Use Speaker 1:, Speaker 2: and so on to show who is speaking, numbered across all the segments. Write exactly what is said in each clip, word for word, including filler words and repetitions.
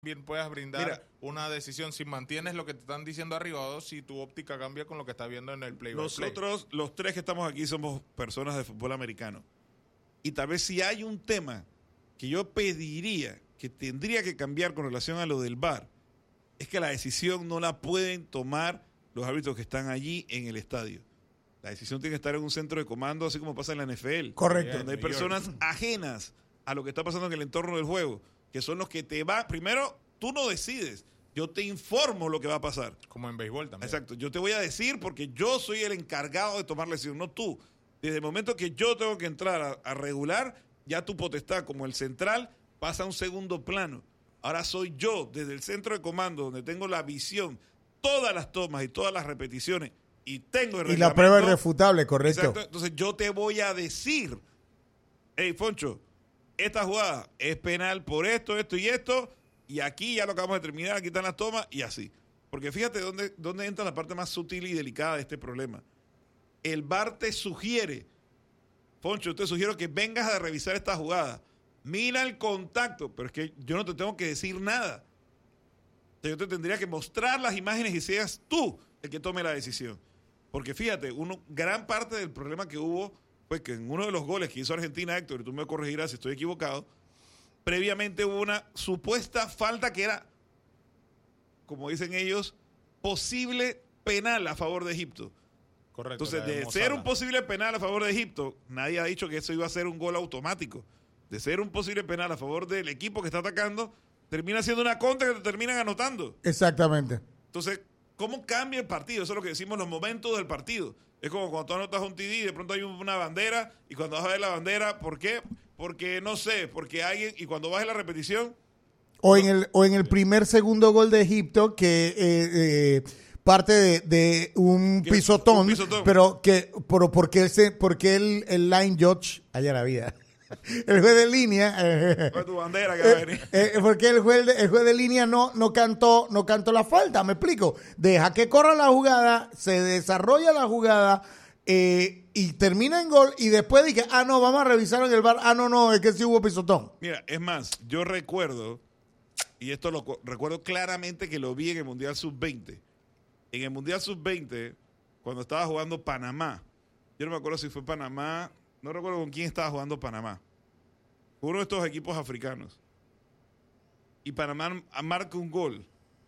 Speaker 1: bien puedas brindar
Speaker 2: Mira,
Speaker 1: una decisión si mantienes lo que te están diciendo arriba o si tu óptica cambia con lo que estás viendo en el play by play.
Speaker 2: Nosotros, los tres que estamos aquí, somos personas de fútbol americano. Y tal vez si hay un tema que yo pediría que tendría que cambiar con relación a lo del V A R, es que la decisión no la pueden tomar los árbitros que están allí en el estadio. La decisión tiene que estar en un centro de comando, así como pasa en la N F L.
Speaker 3: Correcto.
Speaker 2: Donde hay personas ajenas a lo que está pasando en el entorno del juego, que son los que te van... Primero, tú no decides. Yo te informo lo que va a pasar.
Speaker 1: Como en béisbol también.
Speaker 2: Exacto. Yo te voy a decir porque yo soy el encargado de tomar la decisión, no tú. Desde el momento que yo tengo que entrar a, a regular, ya tu potestad como el central pasa a un segundo plano. Ahora soy yo, desde el centro de comando, donde tengo la visión, todas las tomas y todas las repeticiones, y tengo el
Speaker 3: Y la prueba es irrefutable, correcto.
Speaker 2: Exacto. Entonces yo te voy a decir, hey, Foncho, esta jugada es penal por esto, esto y esto, y aquí ya lo acabamos de terminar, aquí están las tomas, y así. Porque fíjate dónde, dónde entra la parte más sutil y delicada de este problema. El V A R te sugiere, Foncho, te sugiero que vengas a revisar esta jugada. Mira el contacto, pero es que yo no te tengo que decir nada. Yo te tendría que mostrar las imágenes y seas tú el que tome la decisión. Porque fíjate, uno, gran parte del problema que hubo fue que en uno de los goles que hizo Argentina, Héctor, y tú me corregirás si estoy equivocado, previamente hubo una supuesta falta que era, como dicen ellos, posible penal a favor de Egipto.
Speaker 1: Correcto.
Speaker 2: Entonces,
Speaker 1: de
Speaker 2: de
Speaker 1: Mozala.
Speaker 2: ser un posible penal a favor de Egipto, nadie ha dicho que eso iba a ser un gol automático. De ser un posible penal a favor del equipo que está atacando, termina siendo una contra que te terminan anotando.
Speaker 3: Exactamente.
Speaker 2: Entonces, ¿cómo cambia el partido? Eso es lo que decimos, los momentos del partido. Es como cuando tú anotas un T D y de pronto hay una bandera, y cuando vas a ver la bandera, ¿por qué? Porque, no sé, porque alguien, y cuando vas a la repetición...
Speaker 3: O en el, o en el primer segundo gol de Egipto, que eh, eh, parte de, de un,
Speaker 2: ¿Qué?
Speaker 3: pisotón,
Speaker 2: Un pisotón.
Speaker 3: pero que pero porque, ese, porque el, el line judge, allá la vida, el juez de línea... eh,
Speaker 2: ¿Cuál es tu bandera que va a
Speaker 3: Eh,
Speaker 2: venir?
Speaker 3: eh, porque el juez de, el juez de línea no, no cantó no cantó la falta, me explico. Deja que corra la jugada, se desarrolla la jugada eh, y termina en gol y después dije, ah, no, vamos a revisar en el V A R. Ah, no, no, es que sí hubo pisotón.
Speaker 2: Mira, es más, yo recuerdo, y esto lo recuerdo claramente que lo vi en el Mundial sub veinte. En el Mundial sub veinte, cuando estaba jugando Panamá, yo no me acuerdo si fue Panamá, no recuerdo con quién estaba jugando Panamá. Uno de estos equipos africanos. Y Panamá marca un gol.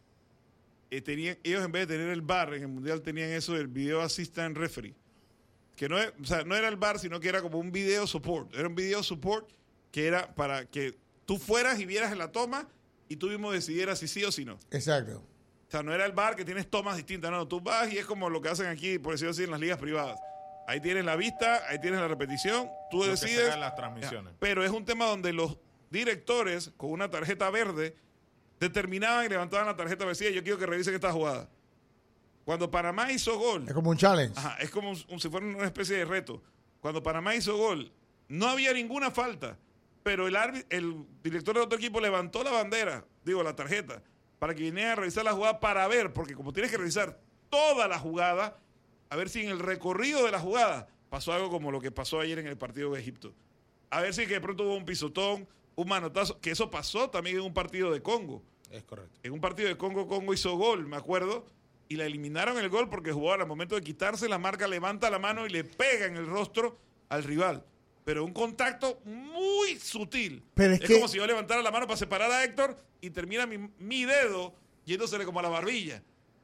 Speaker 2: Eh, tenían, ellos en vez de tener el V A R en el Mundial tenían eso del Video Assistant Referee. Que no, es, o sea, no era el V A R, sino que era como un video support. Era un video support que era para que tú fueras y vieras en la toma y tú mismo decidieras si sí o si no.
Speaker 3: Exacto.
Speaker 2: O sea, no era el V A R que tienes tomas distintas. No, tú vas y es como lo que hacen aquí, por decirlo así, en las ligas privadas. Ahí tienes la vista, ahí tienes la repetición, tú
Speaker 1: Lo que
Speaker 2: decides.
Speaker 1: se haga en las transmisiones.
Speaker 2: Pero es un tema donde los directores con una tarjeta verde determinaban y levantaban la tarjeta verde. Yo quiero que revisen esta jugada. Cuando Panamá hizo gol,
Speaker 3: Es como un challenge.
Speaker 2: ajá, es como un- un- si fuera una especie de reto. Cuando Panamá hizo gol, no había ninguna falta, pero el, árbi- el director de otro equipo levantó la bandera, digo, la tarjeta, para que viniera a revisar la jugada para ver, porque como tienes que revisar toda la jugada, a ver si en el recorrido de la jugada pasó algo como lo que pasó ayer en el partido de Egipto. A ver si que de pronto hubo un pisotón, un manotazo, que eso pasó también en un partido de Congo.
Speaker 1: Es correcto.
Speaker 2: En un partido de Congo, Congo hizo gol, me acuerdo, y la eliminaron el gol porque jugó al momento de quitarse la marca, levanta la mano y le pega en el rostro al rival. Pero un contacto muy sutil.
Speaker 3: Pero es
Speaker 2: es
Speaker 3: que-
Speaker 2: como si yo levantara la mano para separar a Héctor y termina mi, mi dedo yéndosele como a la barbilla.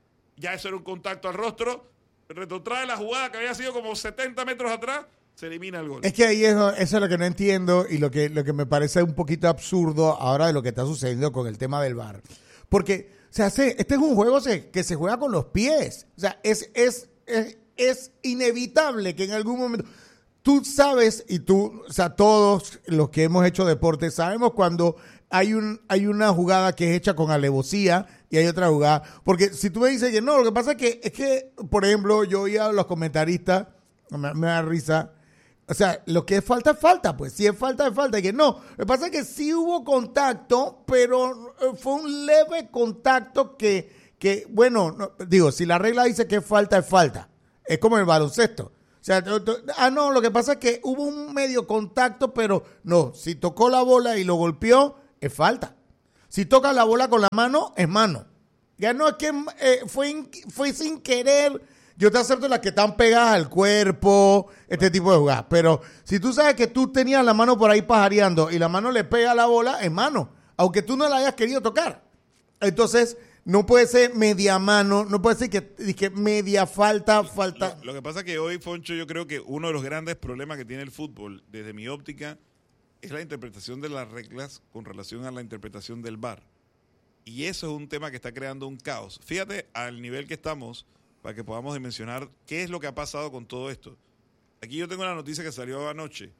Speaker 2: Ya eso era un contacto al rostro, retrotrae la jugada que había sido como setenta metros atrás, se elimina el gol.
Speaker 3: Es que ahí es, eso es lo que no entiendo y lo que, lo que me parece un poquito absurdo ahora de lo que está sucediendo con el tema del V A R. Porque, o sea, se- este es un juego se- que se juega con los pies. O sea, es, es, es, es inevitable que en algún momento... Tú sabes, y tú, o sea, todos los que hemos hecho deporte, sabemos cuando hay un hay una jugada que es hecha con alevosía y hay otra jugada. Porque si tú me dices que no, lo que pasa es que, es que por ejemplo, yo oía a los comentaristas, me, me da risa, o sea, lo que es falta es falta, pues si es falta es falta. Y que no, lo que pasa es que sí hubo contacto, pero eh, fue un leve contacto que, que bueno, no, digo, si la regla dice que es falta es falta. Es como en el baloncesto. O sea, tú- tú- ah, no, lo que pasa es que hubo un medio contacto, pero no, si tocó la bola y lo golpeó, es falta. Si tocas la bola con la mano, es mano. Ya no es que eh, fue, in, fue sin querer. Yo te acepto las que están pegadas al cuerpo, este tipo de jugadas. Pero si tú sabes que tú tenías la mano por ahí pajareando y la mano le pega a la bola, es mano. Aunque tú no la hayas querido tocar. Entonces, no puede ser media mano, no puede ser que, que media falta, falta.
Speaker 2: Lo, lo que pasa es que hoy, Foncho, yo creo que uno de los grandes problemas que tiene el fútbol, desde mi óptica, es la interpretación de las reglas con relación a la interpretación del V A R. Y eso es un tema que está creando un caos. Fíjate al nivel que estamos para que podamos dimensionar qué es lo que ha pasado con todo esto. Aquí yo tengo una noticia que salió anoche.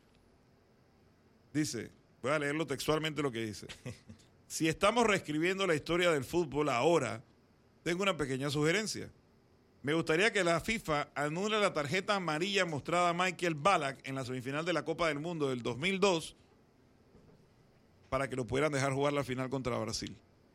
Speaker 2: Dice, voy a leerlo textualmente lo que dice. Si estamos reescribiendo la historia del fútbol ahora, tengo una pequeña sugerencia. Me gustaría que la FIFA anule la tarjeta amarilla mostrada a Michael Ballack en la semifinal de la Copa del Mundo del dos mil dos para que lo pudieran dejar jugar la final contra Brasil.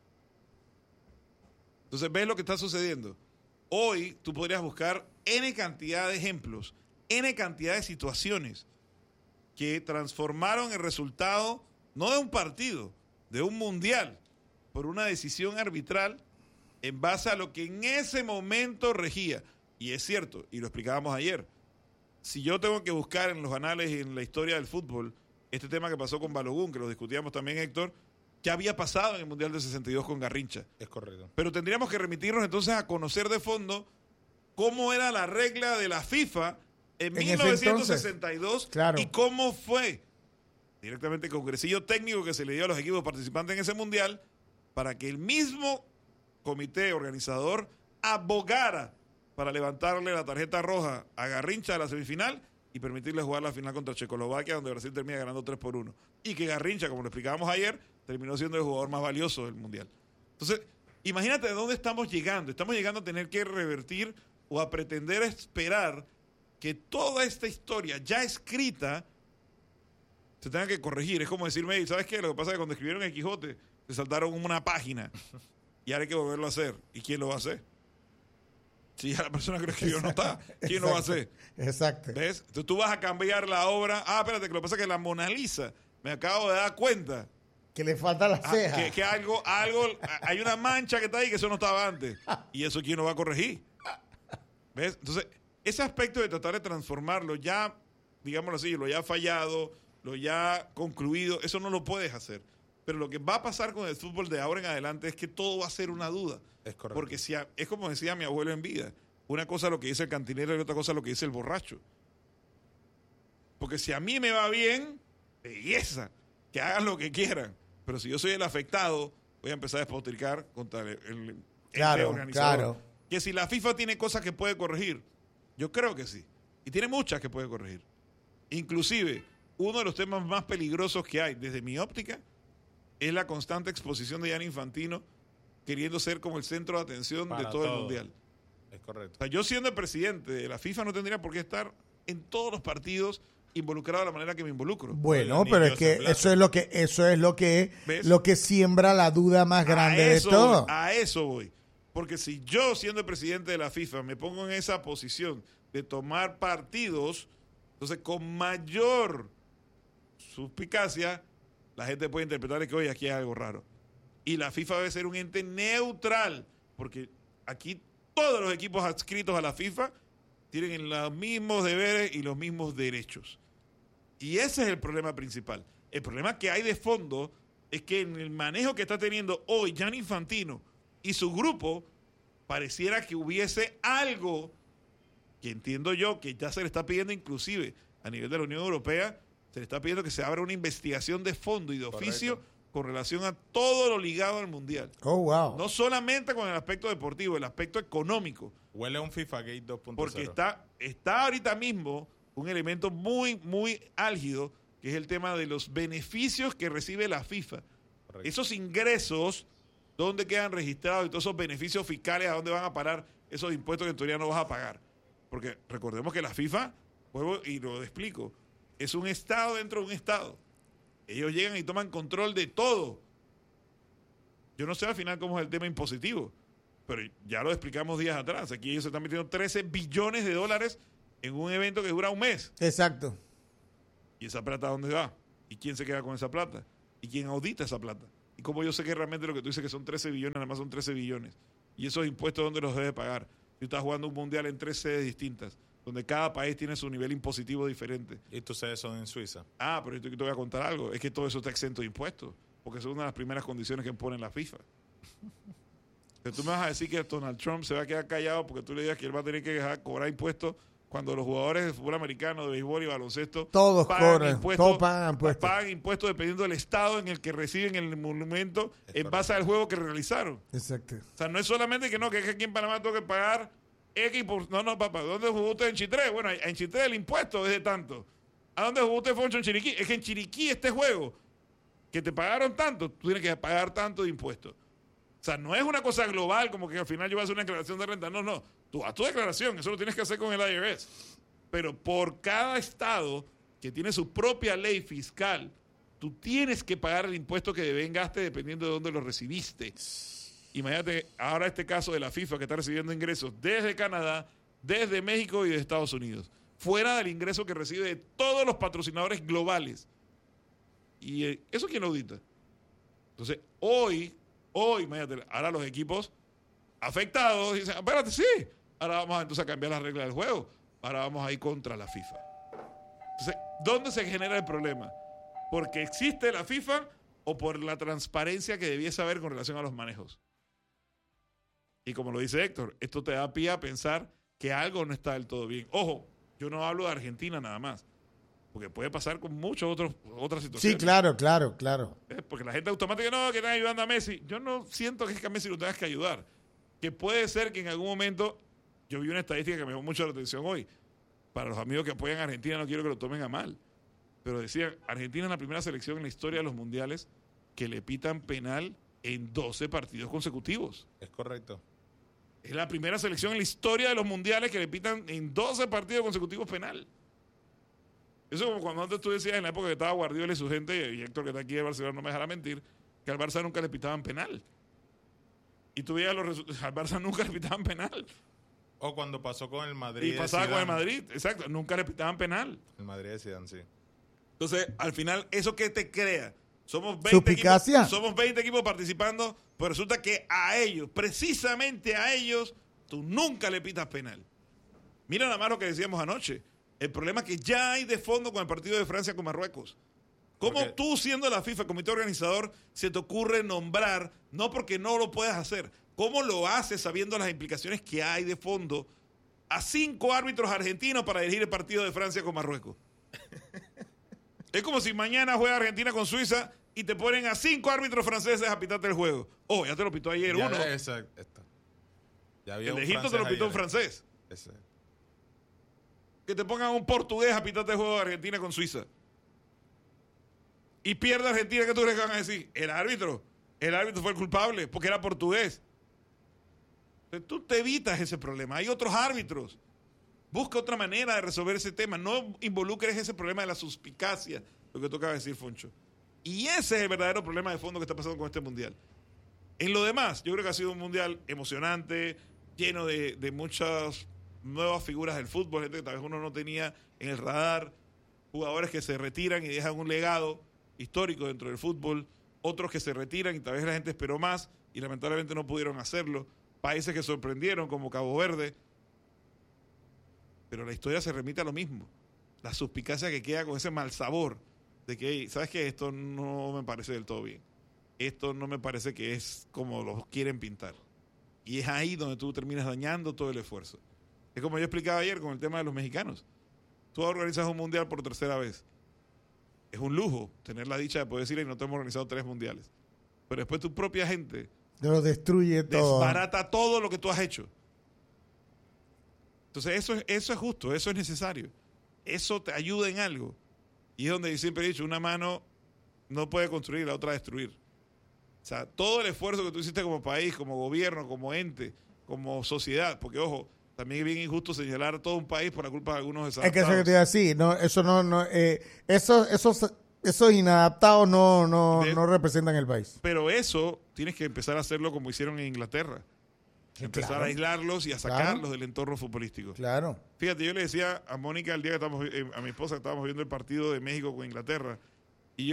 Speaker 2: Entonces, ¿ves lo que está sucediendo? Hoy tú podrías buscar N cantidad de ejemplos, N cantidad de situaciones que transformaron el resultado, no de un partido, de un mundial, por una decisión arbitral en base a lo que en ese momento regía. Y es cierto, y lo explicábamos ayer, si yo tengo que buscar en los anales y en la historia del fútbol, este tema que pasó con Balogun, que lo discutíamos también, Héctor, que había pasado en el Mundial del sesenta y dos con Garrincha.
Speaker 1: Es correcto.
Speaker 2: Pero tendríamos que remitirnos entonces a conocer de fondo cómo era la regla de la FIFA en, en mil novecientos sesenta y dos
Speaker 3: claro.
Speaker 2: y cómo fue directamente el congresillo técnico que se le dio a los equipos participantes en ese Mundial para que el mismo comité organizador abogara para levantarle la tarjeta roja a Garrincha a la semifinal y permitirle jugar la final contra Checoslovaquia, donde Brasil termina ganando tres por uno. Y que Garrincha, como lo explicábamos ayer, terminó siendo el jugador más valioso del Mundial. Entonces, imagínate de dónde estamos llegando. Estamos llegando a tener que revertir o a pretender esperar que toda esta historia ya escrita se tenga que corregir. Es como decirme, ¿sabes qué? Lo que pasa es que cuando escribieron el Quijote, se saltaron una página y ahora hay que volverlo a hacer. ¿Y quién lo va a hacer? Si ya la persona que lo escribió no está, ¿quién
Speaker 3: Exacto.
Speaker 2: lo va a hacer?
Speaker 3: Exacto.
Speaker 2: ¿Ves? Entonces tú vas a cambiar la obra. Ah, espérate, que lo que pasa es que la Mona Lisa, me acabo de dar cuenta.
Speaker 3: Que le falta la
Speaker 2: Ah,
Speaker 3: ceja.
Speaker 2: que, que algo, algo, hay una mancha que está ahí que eso no estaba antes. Y eso quién lo va a corregir. ¿Ves? Entonces, ese aspecto de tratar de transformarlo ya, digámoslo así, lo ya fallado, lo ya concluido, eso no lo puedes hacer. Pero lo que va a pasar con el fútbol de ahora en adelante es que todo va a ser una duda.
Speaker 1: Es correcto.
Speaker 2: Porque si a, es como decía mi abuelo en vida, una cosa es lo que dice el cantinero y otra cosa es lo que dice el borracho. Porque si a mí me va bien, belleza, que hagan lo que quieran. Pero si yo soy el afectado, voy a empezar a despotricar contra el, el, el
Speaker 3: Claro,
Speaker 2: organizador.
Speaker 3: claro.
Speaker 2: Que si la FIFA tiene cosas que puede corregir, yo creo que sí. Y tiene muchas que puede corregir. Inclusive, uno de los temas más peligrosos que hay, desde mi óptica, es la constante exposición de Gianni Infantino queriendo ser como el centro de atención
Speaker 1: Para
Speaker 2: de todo,
Speaker 1: todo
Speaker 2: el mundial.
Speaker 1: Es correcto.
Speaker 2: O sea, yo siendo el presidente de la FIFA no tendría por qué estar en todos los partidos involucrado de la manera que me involucro.
Speaker 3: Bueno,
Speaker 1: Oigan,
Speaker 3: pero es
Speaker 1: niños
Speaker 3: que
Speaker 1: en blanco.
Speaker 3: eso es lo que eso es lo que
Speaker 2: ¿Ves?
Speaker 3: lo que siembra la duda más grande
Speaker 2: a
Speaker 3: de
Speaker 2: eso
Speaker 3: todo.
Speaker 2: voy, a eso voy. Porque si yo, siendo el presidente de la FIFA, me pongo en esa posición de tomar partidos, entonces con mayor suspicacia, la gente puede interpretar que, oye, aquí hay algo raro. Y la FIFA debe ser un ente neutral, porque aquí todos los equipos adscritos a la FIFA tienen los mismos deberes y los mismos derechos. Y ese es el problema principal. El problema que hay de fondo es que en el manejo que está teniendo hoy Gianni Infantino y su grupo, pareciera que hubiese algo que entiendo yo que ya se le está pidiendo, inclusive a nivel de la Unión Europea, se le está pidiendo que se abra una investigación de fondo y de oficio
Speaker 1: Correcto.
Speaker 2: con relación a todo lo ligado al Mundial.
Speaker 3: Oh, wow.
Speaker 2: No solamente con el aspecto deportivo, el aspecto económico.
Speaker 1: Huele a un FIFA Gate dos punto cero.
Speaker 2: Porque está, está ahorita mismo un elemento muy, muy álgido, que es el tema de los beneficios que recibe la FIFA.
Speaker 1: Correcto.
Speaker 2: Esos ingresos, ¿dónde quedan registrados? Y todos esos beneficios fiscales, ¿a dónde van a parar esos impuestos que en teoría no vas a pagar? Porque recordemos que la FIFA, vuelvo y lo explico, es un Estado dentro de un Estado. Ellos llegan y toman control de todo. Yo no sé al final cómo es el tema impositivo, pero ya lo explicamos días atrás. Aquí ellos se están metiendo trece billones de dólares en un evento que dura un mes.
Speaker 3: Exacto.
Speaker 2: ¿Y esa plata a dónde va? ¿Y quién se queda con esa plata? ¿Y quién audita esa plata? ¿Y cómo yo sé que realmente lo que tú dices que son trece billones, nada más son trece billones. Y esos impuestos, ¿dónde los debe pagar? Si estás jugando un mundial en tres sedes distintas, donde cada país tiene su nivel impositivo diferente.
Speaker 1: Y tus sedes son en Suiza.
Speaker 2: Ah, pero yo te voy a contar algo. Es que todo eso está exento de impuestos, porque eso es una de las primeras condiciones que pone la FIFA. Pero tú me vas a decir que Donald Trump se va a quedar callado porque tú le digas que él va a tener que dejar cobrar impuestos cuando los jugadores de fútbol americano, de béisbol y baloncesto
Speaker 3: todos
Speaker 2: pagan
Speaker 3: cobran,
Speaker 2: impuestos,
Speaker 3: todos pagan impuestos.
Speaker 2: pagan impuestos dependiendo del estado en el que reciben el monumento en base al juego que realizaron.
Speaker 3: Exacto.
Speaker 2: O sea, no es solamente que no, que es que aquí en Panamá tengo que pagar X por... No, no, papá, ¿dónde jugó usted en Chitré? Bueno, en Chitré el impuesto es de tanto. ¿A dónde jugó usted, Foncho, en Chiriquí? Es que en Chiriquí este juego, que te pagaron tanto, tú tienes que pagar tanto de impuestos. O sea, no es una cosa global como que al final yo voy a hacer una declaración de renta. No, no. Tú haz tu declaración, eso lo tienes que hacer con el I R S. Pero por cada estado que tiene su propia ley fiscal, tú tienes que pagar el impuesto que devengaste dependiendo de dónde lo recibiste. Imagínate ahora este caso de la FIFA que está recibiendo ingresos desde Canadá, desde México y de Estados Unidos, fuera del ingreso que recibe de todos los patrocinadores globales. ¿Y eh, eso quién lo audita? Entonces, hoy, hoy, imagínate, ahora los equipos afectados dicen, espérate, sí, ahora vamos entonces a cambiar las reglas del juego. Ahora vamos a ir contra la FIFA. Entonces, ¿dónde se genera el problema? ¿Porque existe la FIFA o por la transparencia que debiese haber con relación a los manejos? Y como lo dice Héctor, esto te da pie a pensar que algo no está del todo bien. Ojo, yo no hablo de Argentina nada más, porque puede pasar con muchas otros, otras situaciones.
Speaker 3: Sí, claro, claro, claro.
Speaker 2: ¿Eh? Porque la gente automáticamente, no, que están ayudando a Messi. Yo no siento que es que a Messi lo tengas que ayudar. Que puede ser que en algún momento... Yo vi una estadística que me llamó mucho la atención hoy. Para los amigos que apoyan a Argentina, no quiero que lo tomen a mal. Pero decían, Argentina es la primera selección en la historia de los mundiales que le pitan penal en doce partidos consecutivos.
Speaker 1: Es correcto.
Speaker 2: Es la primera selección en la historia de los mundiales que le pitan en doce partidos consecutivos penal. Eso como cuando antes tú decías, en la época que estaba Guardiola y su gente, y Héctor que está aquí de Barcelona no me dejará mentir, que al Barça nunca le pitaban penal. Y tú veías los resultados, al Barça nunca le pitaban penal.
Speaker 1: O cuando pasó con el Madrid.
Speaker 2: Y pasaba con el Madrid, exacto. Nunca le pitaban penal.
Speaker 1: El Madrid de Zidane, sí.
Speaker 2: Entonces, al final, ¿eso qué te crea? Somos veinte,
Speaker 3: Suspicacia.
Speaker 2: equipos, somos veinte equipos participando, pero resulta que a ellos, precisamente a ellos, tú nunca le pitas penal. Mira nada más lo que decíamos anoche. El problema es que ya hay de fondo con el partido de Francia con Marruecos. ¿Cómo
Speaker 1: Porque...
Speaker 2: tú, siendo la FIFA, comité organizador, se te ocurre nombrar, no porque no lo puedas hacer, cómo lo haces sabiendo las implicaciones que hay de fondo a cinco árbitros argentinos para dirigir el partido de Francia con Marruecos? Es como si mañana juega Argentina con Suiza y te ponen a cinco árbitros franceses a pitarte el juego. Oh, ya te lo pitó ayer
Speaker 1: ya,
Speaker 2: uno.
Speaker 1: Esa, esta. Ya había
Speaker 2: el
Speaker 1: un
Speaker 2: de Egipto te lo pitó un francés.
Speaker 1: Ese.
Speaker 2: Que te pongan un portugués a pitarte el juego de Argentina con Suiza. Y pierde Argentina, ¿qué tú crees que van a decir? El árbitro. El árbitro fue el culpable porque era portugués. Entonces, tú te evitas ese problema. Hay otros árbitros. Busca otra manera de resolver ese tema. No involucres ese problema de la suspicacia, lo que tú acabas de decir, Foncho. Y ese es el verdadero problema de fondo que está pasando con este mundial. En lo demás, yo creo que ha sido un mundial emocionante, lleno de, de muchas nuevas figuras del fútbol, gente que tal vez uno no tenía en el radar, jugadores que se retiran y dejan un legado histórico dentro del fútbol, otros que se retiran y tal vez la gente esperó más y lamentablemente no pudieron hacerlo, países que sorprendieron como Cabo Verde, pero la historia se remite a lo mismo, la suspicacia que queda con ese mal sabor de que, ¿sabes qué? Esto no me parece del todo bien, esto no me parece que es como lo quieren pintar, y es ahí donde tú terminas dañando todo el esfuerzo. Es como yo explicaba ayer con el tema de los mexicanos. Tú organizas un mundial por tercera vez. Es un lujo tener la dicha de poder decirle que no te hemos organizado tres mundiales. Pero después tu propia gente
Speaker 3: lo destruye todo.
Speaker 2: Desbarata todo lo que tú has hecho. Entonces eso es, eso es justo, eso es necesario. Eso te ayuda en algo. Y es donde yo siempre he dicho, una mano no puede construir, la otra destruir. O sea, todo el esfuerzo que tú hiciste como país, como gobierno, como ente, como sociedad, porque ojo, también es bien injusto señalar a todo un país por la culpa de algunos desadaptados.
Speaker 3: Es que eso que te iba a decir, no, eso no, no, eh, eso, esos, esos inadaptados no, no,
Speaker 2: De,
Speaker 3: no representan el país.
Speaker 2: Pero eso tienes que empezar a hacerlo como hicieron en Inglaterra.
Speaker 3: Sí,
Speaker 2: empezar
Speaker 3: claro.
Speaker 2: a aislarlos y a sacarlos
Speaker 3: Claro.
Speaker 2: del entorno futbolístico.
Speaker 3: Claro.
Speaker 2: Fíjate, yo le decía a Mónica el día que estábamos, eh, a mi esposa, que estábamos viendo el partido de México con Inglaterra, y yo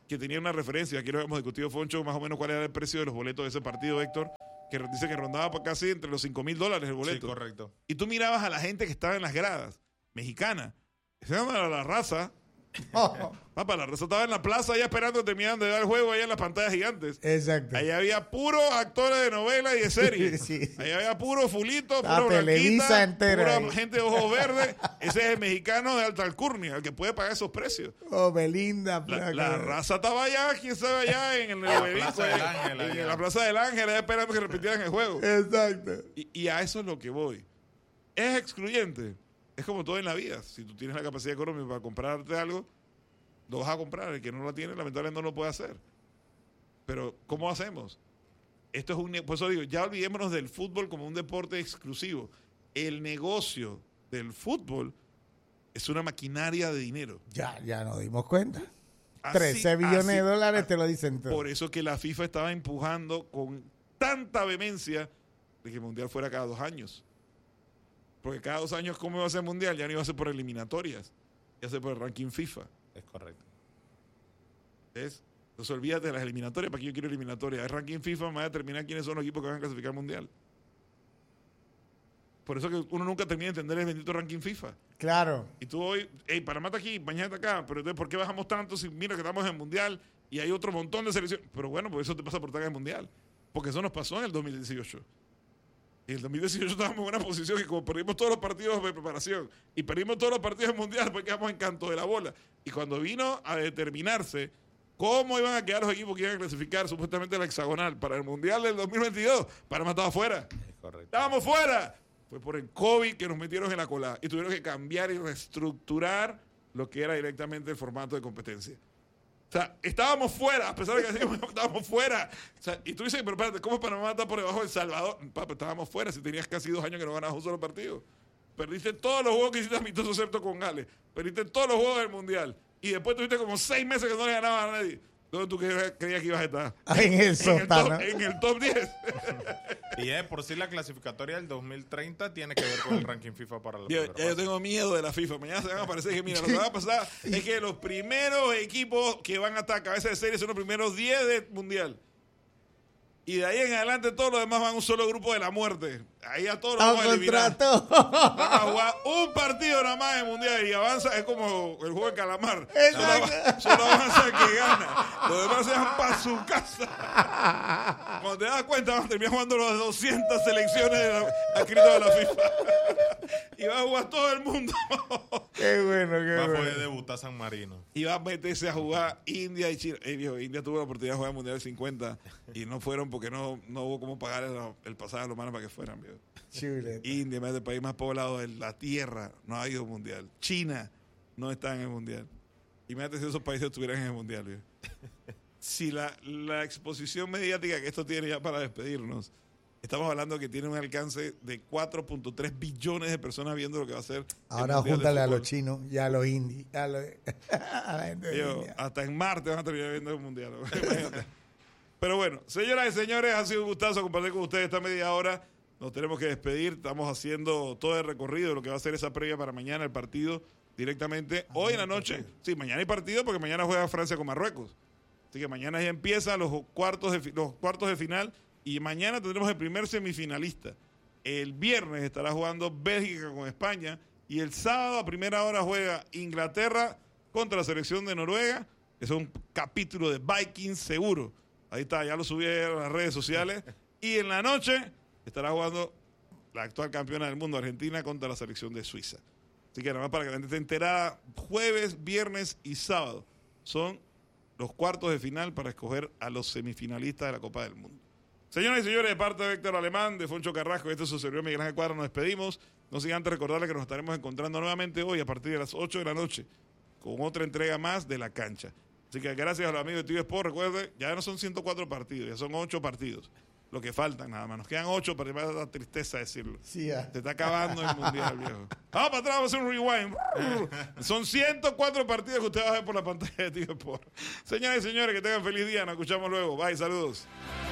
Speaker 2: que tenía una referencia, aquí lo hemos discutido, Foncho, más o menos cuál era el precio de los boletos de ese partido, Héctor, que dice que rondaba por casi entre los cinco mil dólares el boleto.
Speaker 1: Sí, correcto.
Speaker 2: Y tú mirabas a la gente que estaba en las gradas, mexicana, se llama La Raza.
Speaker 3: Oh,
Speaker 2: Papá, La Raza estaba en la plaza allá esperando que terminaran de dar el juego allá en las pantallas gigantes.
Speaker 3: exacto.
Speaker 2: Ahí había puros actores de novela y de serie.
Speaker 3: Sí, sí.
Speaker 2: Ahí había puro fulito,
Speaker 3: La
Speaker 2: puro
Speaker 3: Televisa
Speaker 2: blanquita,
Speaker 3: entera
Speaker 2: pura
Speaker 3: ahí.
Speaker 2: gente de ojos verdes. Ese es el mexicano de alta alcurnia, el que puede pagar esos precios.
Speaker 3: Oh, Belinda.
Speaker 2: La,
Speaker 3: placa.
Speaker 2: la Raza estaba allá, quién sabe allá en el
Speaker 1: La
Speaker 2: obelisco,
Speaker 1: Plaza del
Speaker 2: allá,
Speaker 1: Ángel,
Speaker 2: en
Speaker 1: allá.
Speaker 2: la Plaza del Ángel, allá esperando que repitieran el juego.
Speaker 3: Exacto.
Speaker 2: Y, y a eso es lo que voy. Es excluyente. Es como todo en la vida. Si tú tienes la capacidad económica para comprarte algo, lo vas a comprar. El que no lo tiene, lamentablemente no lo puede hacer. Pero, ¿cómo hacemos? Esto es un... Por eso digo, ya olvidémonos del fútbol como un deporte exclusivo. El negocio del fútbol es una maquinaria de dinero.
Speaker 3: Ya, ya nos dimos cuenta.
Speaker 2: Así-
Speaker 3: trece billones
Speaker 2: así-
Speaker 3: de dólares
Speaker 2: así-
Speaker 3: te lo dicen todo.
Speaker 2: Por eso que la FIFA estaba empujando con tanta vehemencia de que el Mundial fuera cada dos años. Porque cada dos años, ¿cómo iba a ser el Mundial? Ya no iba a ser por eliminatorias, iba a ser por el ranking FIFA.
Speaker 1: Es correcto.
Speaker 2: ¿Ves? Entonces olvídate de las eliminatorias, ¿para qué yo quiero eliminatorias? El ranking FIFA me va a determinar quiénes son los equipos que van a clasificar al Mundial. Por eso que uno nunca termina de entender el bendito ranking FIFA.
Speaker 3: Claro.
Speaker 2: Y tú hoy, hey, Panamá está aquí, mañana está acá, pero entonces, ¿por qué bajamos tanto si mira que estamos en el Mundial y hay otro montón de selecciones? Pero bueno, pues eso te pasa por estar en el Mundial. Porque eso nos pasó en el dos mil dieciocho. En el dos mil dieciocho estábamos en buena posición y como perdimos todos los partidos de preparación y perdimos todos los partidos del Mundial, pues quedamos en canto de la bola. Y cuando vino a determinarse cómo iban a quedar los equipos que iban a clasificar supuestamente la hexagonal para el Mundial del dos mil veintidós, Panamá estaba fuera.
Speaker 1: Es correcto.
Speaker 2: ¡Estábamos fuera! Fue por el COVID que nos metieron en la cola y tuvieron que cambiar y reestructurar lo que era directamente el formato de competencia. O sea, estábamos fuera, a pesar de que decíamos, estábamos fuera. O sea, y tú dices, pero espérate, ¿cómo Panamá está por debajo de El Salvador? Papá, estábamos fuera si tenías casi dos años que no ganabas un solo partido. Perdiste todos los juegos que hiciste amistoso excepto con Gales. Perdiste todos los juegos del Mundial. Y después tuviste como seis meses que no le ganabas a nadie. ¿Dónde tú creías que ibas a estar?
Speaker 3: Ah, en el
Speaker 2: En el
Speaker 3: sótano.
Speaker 2: top, en el top diez.
Speaker 1: Y es por sí la clasificatoria del dos mil treinta tiene que ver con el ranking FIFA para la
Speaker 2: Ya,
Speaker 1: primera
Speaker 2: ya yo
Speaker 1: fase.
Speaker 2: tengo miedo de la FIFA. Mañana se van a aparecer que, mira, lo que va a pasar es que los primeros equipos que van a estar a cabeza de serie son los primeros diez del Mundial. Y de ahí en adelante todos los demás van a un solo grupo de la muerte. Ahí a todos los
Speaker 3: A
Speaker 2: vamos a eliminar.
Speaker 3: contrato.
Speaker 2: Van a jugar un partido nada más en Mundial y avanza, es como el juego de calamar. Solo,
Speaker 3: Exacto.
Speaker 2: solo avanza el que gana. Los demás se van para su casa. Cuando te das cuenta, van a terminar jugando las doscientas selecciones de la, escrito de la FIFA. Y va a jugar todo el mundo.
Speaker 3: Qué bueno, qué
Speaker 1: Va a
Speaker 3: bueno.
Speaker 1: poder debutar San Marino.
Speaker 2: Y va a meterse a jugar India y China. Ey, viejo, India tuvo la oportunidad de jugar el Mundial del cincuenta y no fueron porque no, no hubo cómo pagar el, el pasaje a los manos para que fueran, viejo.
Speaker 3: Chuleta.
Speaker 2: India, el país más poblado de la tierra, no ha ido al Mundial. China no está en el Mundial. Imagínate si esos países estuvieran en el Mundial, viejo. Si la, la exposición mediática que esto tiene ya para despedirnos, estamos hablando que tiene un alcance de cuatro punto tres billones de personas viendo lo que va a ser. el
Speaker 3: Ahora
Speaker 2: Mundial de
Speaker 3: júntale a
Speaker 2: fútbol.
Speaker 3: los chinos y a los indios. A, los- a la gente de
Speaker 2: Digo,
Speaker 3: India.
Speaker 2: hasta en Marte van a terminar viendo el Mundial. Imagínate. Pero bueno, señoras y señores, ha sido un gustazo compartir con ustedes esta media hora. Nos tenemos que despedir. Estamos haciendo todo el recorrido de lo que va a ser esa previa para mañana, el partido directamente. Hoy en la noche. Sí, mañana hay partido porque mañana juega Francia con Marruecos. Así que mañana ya empiezan los cuartos de, fi- los cuartos de final y mañana tendremos el primer semifinalista. El viernes estará jugando Bélgica con España y el sábado a primera hora juega Inglaterra contra la selección de Noruega. Es un capítulo de Vikings seguro. Ahí está, ya lo subí a las redes sociales. Y en la noche estará jugando la actual campeona del mundo, Argentina, contra la selección de Suiza. Así que nada más para que la gente esté enterada, jueves, viernes y sábado son los cuartos de final para escoger a los semifinalistas de la Copa del Mundo. Señoras y señores, de parte de Héctor Alemán, de Foncho Carrasco, este es su servidor Miguel Ángel Cuadra, nos despedimos. No sin antes recordarles que nos estaremos encontrando nuevamente hoy a partir de las ocho de la noche con otra entrega más de La Cancha. Así que gracias a los amigos de T V Sport, recuerden, ya no son ciento cuatro partidos, ya son ocho partidos. Lo que faltan nada más. Nos quedan ocho, pero me da tristeza decirlo.
Speaker 3: Sí, ya.
Speaker 2: Se está acabando el mundial, viejo. Vamos para atrás, vamos a hacer un rewind. Son ciento cuatro partidos que usted va a ver por la pantalla de T V Sport. Señoras y señores, que tengan feliz día. Nos escuchamos luego. Bye, saludos.